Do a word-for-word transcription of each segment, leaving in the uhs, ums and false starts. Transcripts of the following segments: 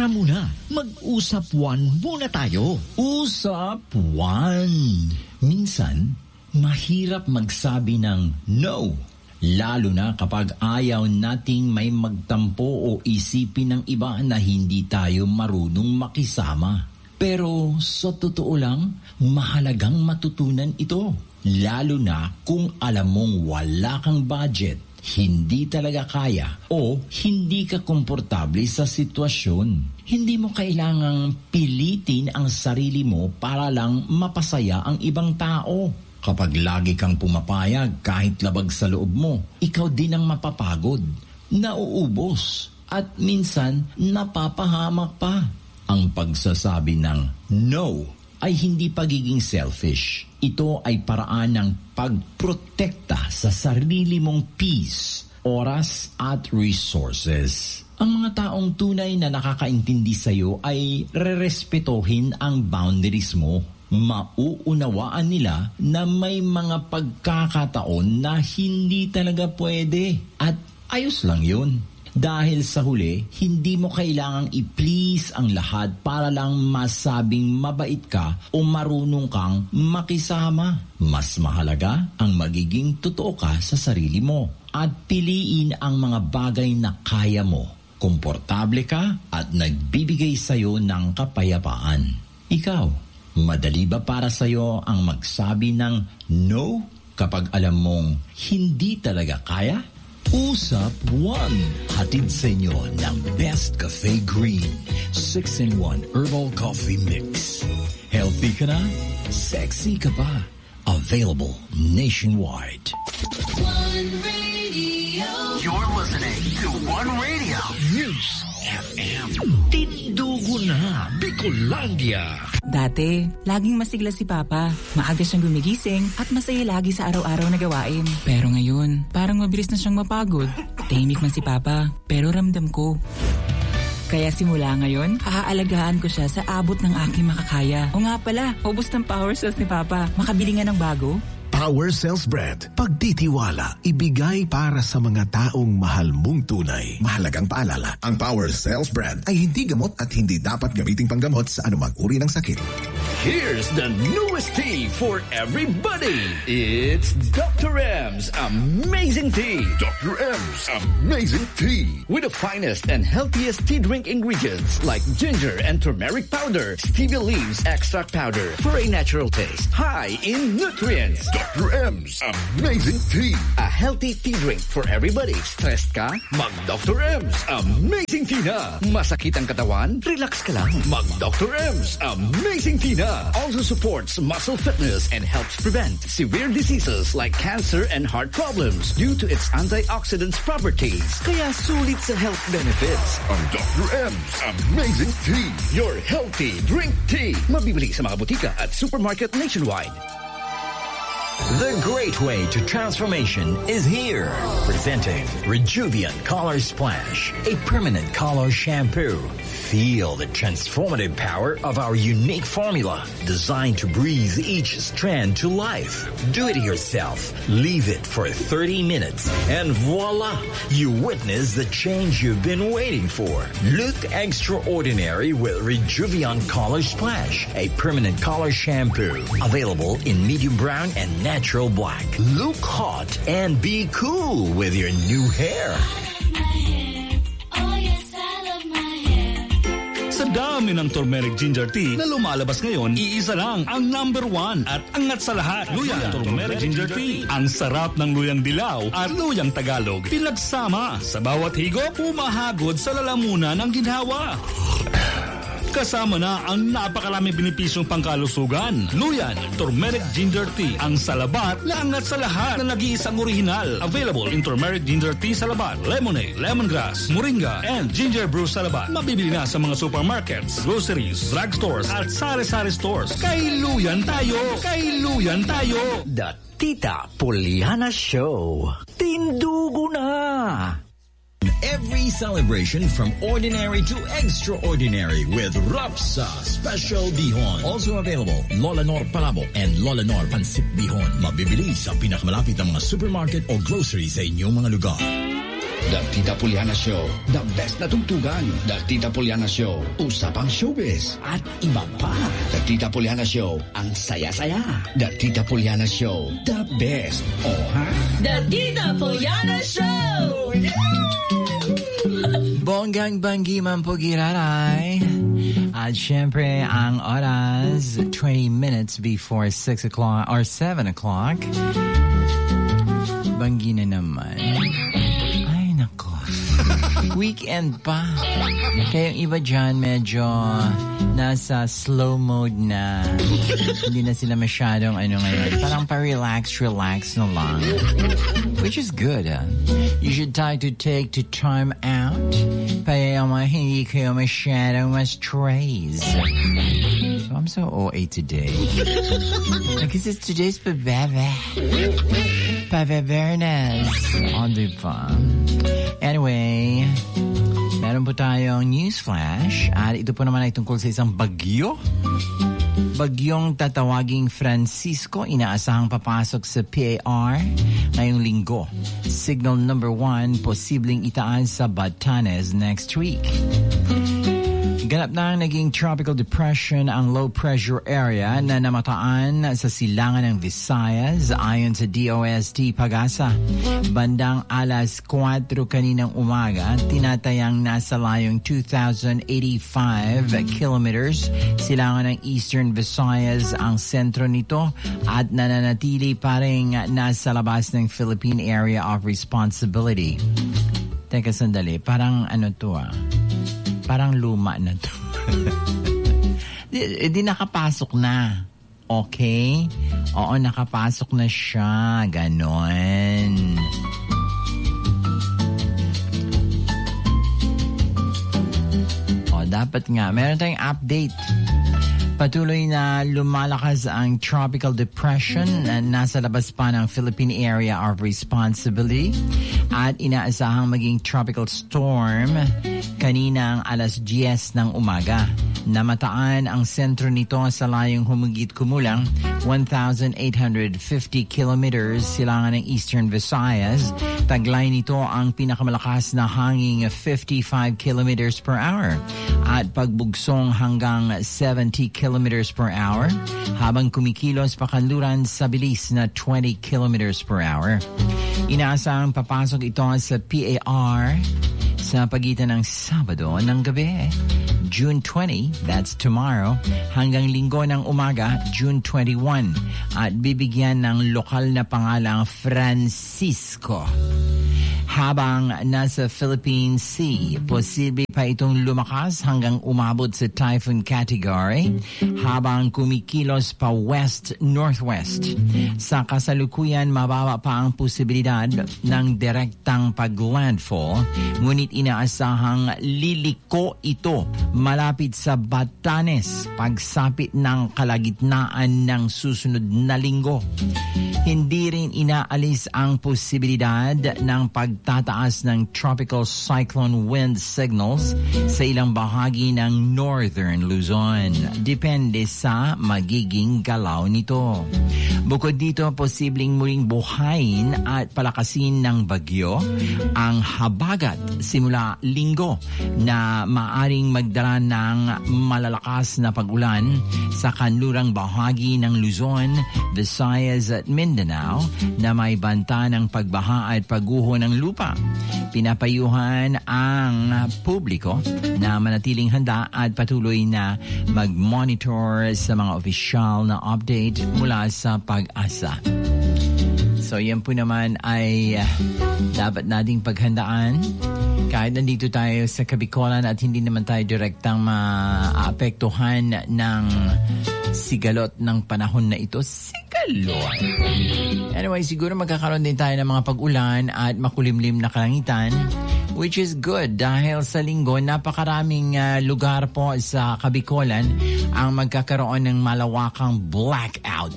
Tara muna, mag-usap one muna tayo. Usap one. Minsan, mahirap magsabi ng no. Lalo na kapag ayaw nating may magtampo o isipin ng iba na hindi tayo marunong makisama. Pero sa totoo lang, mahalagang matutunan ito. Lalo na kung alam mong wala kang budget, hindi talaga kaya o hindi ka komportable sa sitwasyon. Hindi mo kailangang pilitin ang sarili mo para lang mapasaya ang ibang tao. Kapag lagi kang pumapayag kahit labag sa loob mo, ikaw din ang mapapagod, nauubos at minsan napapahamak pa. Ang pagsasabi ng no ay hindi pagiging selfish. Ito ay paraan ng pagprotekta sa sarili mong peace, oras at resources. Ang mga taong tunay na nakakaintindi sa iyo ay rerespetohin ang boundaries mo. Mauunawaan nila na may mga pagkakataon na hindi talaga pwede at ayos lang yun. Dahil sa huli, hindi mo kailangang i-please ang lahat para lang masabing mabait ka o marunong kang makisama. Mas mahalaga ang magiging totoo ka sa sarili mo at piliin ang mga bagay na kaya mo. Komportable ka at nagbibigay sa'yo ng kapayapaan. Ikaw, madali ba para sa'yo ang magsabi ng no kapag alam mong hindi talaga kaya? Usap one. Hatid sa inyo ng Best Cafe Green six in one Herbal Coffee Mix. Healthy ka na? Sexy ka pa? Available nationwide. One Radio. You're listening to One Radio. News F M. Tindugo na, Bicolandia. Dati, laging masigla si Papa. Maaga siyang gumigising at masaya lagi sa araw-araw na gawain. Pero ngayon, parang mabilis na siyang mapagod. Tahimik man si Papa, pero ramdam ko. Kaya simula ngayon, aalagaan ko siya sa abot ng aking makakaya. O nga pala, ubos ng power cells ni Papa. Makabili nga ng bago. Power Cells Bread. Pagtitiwala, ibigay para sa mga taong mahal mong tunay. Mahalagang paalala, ang Power Cells Bread ay hindi gamot at hindi dapat gamiting panggamot sa anumang uri ng sakit. Here's the newest tea for everybody. It's Doctor M's Amazing Tea. Doctor M's Amazing Tea. With the finest and healthiest tea drink ingredients like ginger and turmeric powder, stevia leaves extract powder for a natural taste, high in nutrients. Doctor M's Amazing Tea. A healthy tea drink for everybody. Stressed ka? Mag Doctor M's Amazing Tea na. Masakit ang katawan? Relax ka lang. Mag Doctor M's Amazing Tea na. Also supports muscle fitness and helps prevent severe diseases like cancer and heart problems due to its antioxidants properties. Kaya sulit sa health benefits. Ang Doctor M's Amazing Tea. Your healthy drink tea. Mabibili sa mga butika at supermarket nationwide. The great way to transformation is here. Presenting Rejuvian Color Splash, a permanent color shampoo. Feel the transformative power of our unique formula, designed to breathe each strand to life. Do it yourself. Leave it for thirty minutes, and voila! You witness the change you've been waiting for. Look extraordinary with Rejuvian Color Splash, a permanent color shampoo. Available in medium brown and natural black. Look hot and be cool with your new hair. Sa dami ng turmeric ginger tea na lumalabas ngayon, iisa lang ang number one at angat sa lahat. Luyang turmeric ginger tea. Ang sarap ng luyang dilaw at luyang Tagalog. Pinagsama sa bawat higop, humahagod sa lalamunan ng ginhawa. Kasama na ang napakaraming benepisyong pangkalusugan. Luyan Turmeric Ginger Tea. Ang salabat na angat sa lahat na nag-iisang orihinal. Available in Turmeric Ginger Tea Salabat, Lemonade, Lemongrass, Moringa, and Ginger Brew Salabat. Mabibili na sa mga supermarkets, groceries, drugstores, at sari-sari stores. Kay Luyan tayo! Kay Luyan tayo! The Tita Poliana Show. Tindugo na! Every celebration from ordinary to extraordinary with Rapsa Special Bihon. Also available, Lola Nor Palabo and Lola Nor Pansip Bihon. Mabibili sa pinakamalapit ng mga supermarket o grocery sa inyong mga lugar. The Tita Puliana Show, the best na tugtugan. The Tita Puliana Show, usapang showbiz at iba pa. The Tita Puliana Show, ang saya-saya. The Tita Puliana Show, the best. Oh, ha? The Tita Puliana Show! Bonggang banggi man po giraray. At syempre, ang oras, twenty minutes before six o'clock or seven o'clock. Banggi na naman. Ay, nako. Weekend pa. Kaya yung iba dyan medyo nasa slow mode na. Hindi na sila masyadong ano ngayon. Parang pa-relax, relax na lang. Which is good, huh? You should try to take the time out para yung mga hindi kayo masyadong ma-strays. So I'm so O A today. Because it's today's pabebe. Pabebernes. O, diba? Anyway, meron po tayong news flash at ito po naman ay tungkol sa isang bagyo. Bagyong tatawaging Francisco, inaasahang papasok sa P A R ngayong linggo. Signal number one, posibleng itaas sa Batanes next week. Ganap na naging tropical depression ang low-pressure area na namataan sa silangan ng Visayas ayon sa D O S T Pag-asa. Bandang alas kwatro kaninang umaga, tinatayang nasa layong two thousand eighty-five kilometers silangan ng Eastern Visayas ang sentro nito at nananatili pa rin nasa labas ng Philippine Area of Responsibility. Teka sandali, parang ano to ah? Parang luma na to. di, di nakapasok na. Okay? Oo, nakapasok na siya. Ganon. O, dapat nga. Meron tayong update. Patuloy na lumalakas ang tropical depression na nasa labas pa ng Philippine Area of Responsibility at inaasahang maging tropical storm kaninang alas diyes ng umaga. Namataan ang sentro nito sa layong humigit kumulang one thousand eight hundred fifty kilometers silangan ng Eastern Visayas. Taglay nito ang pinakamalakas na hanging fifty-five kilometers per hour at pagbugsong hanggang seventy kilometers per hour habang kumikilos pakanluran sa bilis na twenty kilometers per hour. Inaasahang papasok ito sa P A R sa pagitan ng Sabado ng gabi, June twentieth, that's tomorrow, hanggang Linggo ng umaga, June twenty-first, at bibigyan ng lokal na pangalang Francisco. Habang nasa Philippine Sea, posible pa itong lumakas hanggang umabot sa typhoon category habang kumikilos pa west-northwest. Sa kasalukuyan, mababa pa ang posibilidad ng direktang pag-landfall, ngunit inaasahang liliko ito malapit sa Batanes pagsapit ng kalagitnaan ng susunod na linggo. Hindi rin inaalis ang posibilidad ng pagtataas ng tropical cyclone wind signals sa ilang bahagi ng northern Luzon. Depende sa magiging galaw nito. Bukod dito, posibleng muling buhayin at palakasin ng bagyo ang habagat simula linggo na maaring magdala ng malalakas na pag-ulan sa kanlurang bahagi ng Luzon, Visayas at Mindanao na may banta ng pagbaha at pagguho ng lupa. Pinapayuhan ang publiko na manatiling handa at patuloy na mag-monitor sa mga opisyal na update mula sa Pag-asa. So yan po naman ay uh, dapat nating paghandaan kahit nandito tayo sa Kabikolan at hindi naman tayo direktang maapektuhan ng sigalot ng panahon na ito. Sigalot! Anyway, siguro magkakaroon din tayo ng mga pag-ulan at makulimlim na kalangitan, which is good dahil sa linggo napakaraming uh, lugar po sa Kabikolan ang magkakaroon ng malawakang blackout.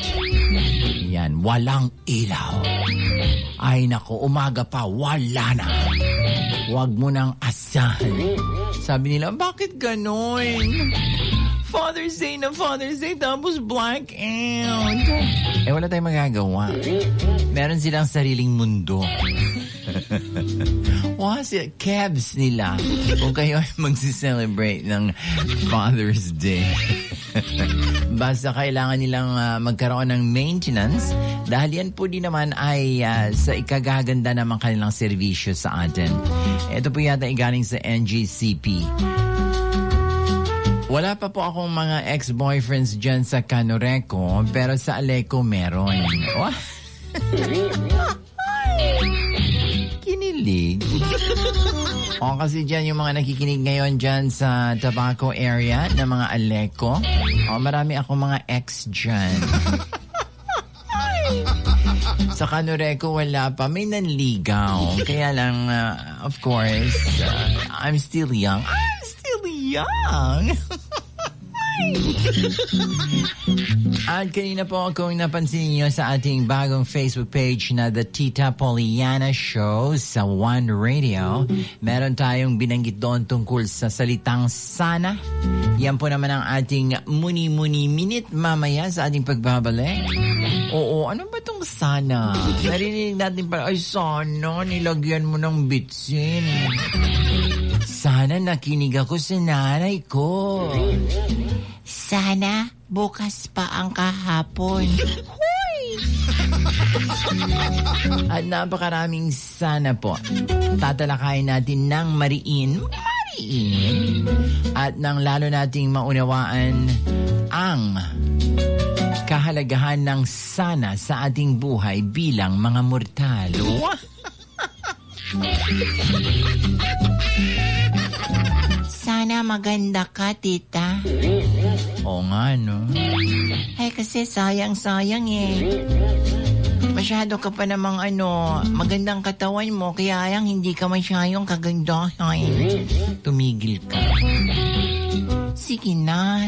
Yan, walang ilaw. Ay nako, umaga pa, wala na. Huwag mo nang asahan. Sabi nila, bakit ganon? Father's Day na Father's Day tapos blackout. Eh wala tayong magagawa. Meron silang sariling mundo. Kuha si cabs nila kung kayo ay magsi-celebrate ng Father's Day. Basta kailangan nilang uh, magkaroon ng maintenance dahil yan po din naman ay uh, sa ikagaganda naman kanilang serbisyo sa atin. Ito po yata igaling sa N G C P. Wala pa po akong mga ex-boyfriends dyan sa Canoreco, pero sa Aleco meron. Oh. Kinilig. O kasi dyan yung mga nakikinig ngayon dyan sa Tabaco area na mga Aleco. O marami akong mga ex dyan. Sa Canoreco wala pa. May nanligaw. Kaya lang, uh, of course, uh, I'm still young. I'm still young. At kanina po kung napansin niyo sa ating bagong Facebook page na The Tita Poliana Show sa One Radio, meron tayong binanggit doon tungkol sa salitang sana. Yan po naman ang ating muni-muni minute mamaya sa ating pagbabalik. Oo, ano ba tong sana? Narinig natin pa, ay sana, nilagyan mo ng bitsin. Sana nakinig ako sa nanay ko. Sana bukas pa ang kahapon. Hoy! At napakaraming sana po. Tatalakayin natin ng mariin, mariin. At nang lalo nating maunawaan ang kahalagahan ng sana sa ating buhay bilang mga mortal. Sana maganda ka, tita. Oo nga, no? Ay, kasi sayang-sayang eh. Masyado ka pa namang ano, magandang katawan mo, kaya yang hindi ka masyadong kagandahan. Tumigil ka. Sige na.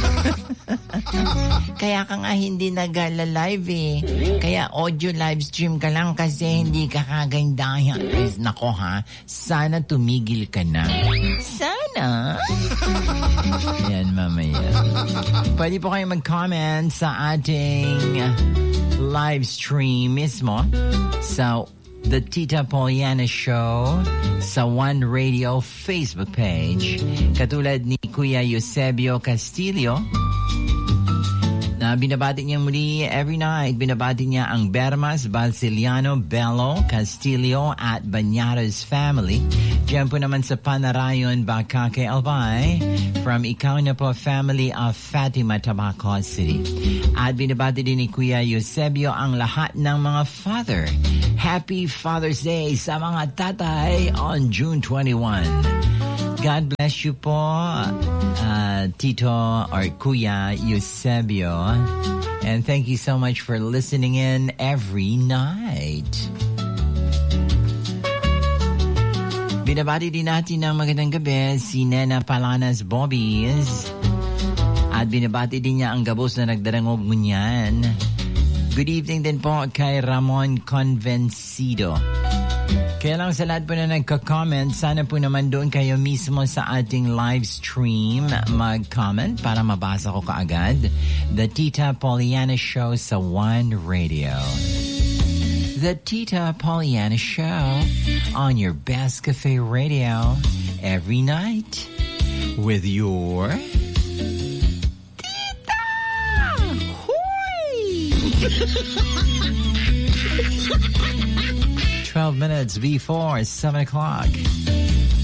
Kaya ka nga hindi nagala-live eh. Kaya audio live stream ka lang kasi hindi ka kagandahan. Nako ha, sana tumigil ka na. Sana. Yan mamaya. Pwede po kayong mag-comment sa ating live stream mismo sa The Tita Poliana Show sa One Radio Facebook page. Katulad ni Kuya Eusebio Castillo na binabati niya muli every night. Binabati niya ang Bermas, Balsiliano, Bello, Castillo at Banyaras family. Diyan po naman sa Panarayon, Bacake, Albay from Ikaw na po family of Fatima, Tabaco City. At binabati din ni Kuya Eusebio ang lahat ng mga father. Happy Father's Day sa mga tatay on June twenty-first. God bless you po, uh, Tito or Kuya Eusebio. And thank you so much for listening in every night. Binabati din natin ng magandang gabi si Nena Palanas Bobbies. At binabati din niya ang gabos na nagdarangog mo niyan. Good evening din po kay Ramon Convencido. Kaya lang sa lahat po na nagka-comment, sana po naman doon kayo mismo sa ating live stream mag-comment para mabasa ko kaagad. The Tita Poliana Show sa One Radio. The Tita Poliana Show on your best cafe radio every night with your Tita! Hoy! twelve minutes before seven o'clock.